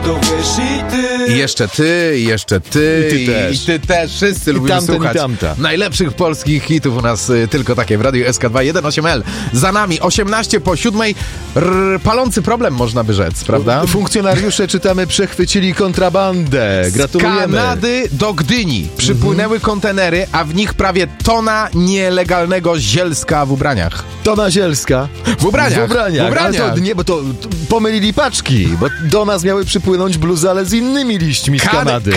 to wiesz i ty. I jeszcze ty, i jeszcze ty, I ty też. Wszyscy lubimy tamten, słuchać i tamta. najlepszych polskich hitów u nas tylko takie w Radiu SK2 18L. Za nami 18 po 7. Palący problem, można by rzec, prawda? Funkcjonariusze, czytamy, przechwycili kontrabandę. Z Gratulujemy. Kanady do Gdyni przypłynęły kontenery, a w nich prawie tona nielegalnego zielska w ubraniach. Tona zielska. W ubraniach. W ubraniach. Ale to, nie, bo to pomylili paczki, bo do nas miały przypłynąć bluzy, ale z innymi liśćmi z Kanady.